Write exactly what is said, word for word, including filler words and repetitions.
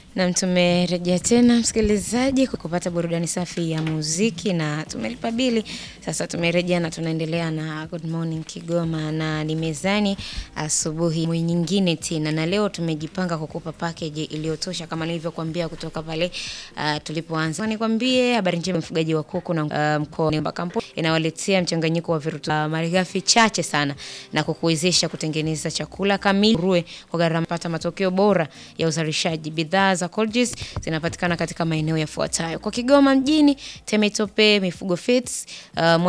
Na tumerejea tena msikilizaji kupata burudani safi ya muziki na tumelipa bili. Sasa tumerejea na tunaendelea na Good Morning Kigoma na ni mezani asubuhi nyingine tena. Na leo tumejipanga kukupa package iliyotosha kama nilivyokuambia kutoka pale uh, tulipoanza. Nikwambie habari njema, mfugaji wa kuku na uh, mkoa wa Kampuni inawaletea mchanganyiko wa virutubishi uh, malighafi chache sana na kukuwezesha kutengeneza chakula kamili kwa gharama, pata matokeo bora ya uzalishaji. Bidhaa za Colgis zinapatikana katika maeneo yafuatayo: kwa Kigoma mjini, Temitope Mifugo Feeds, uh,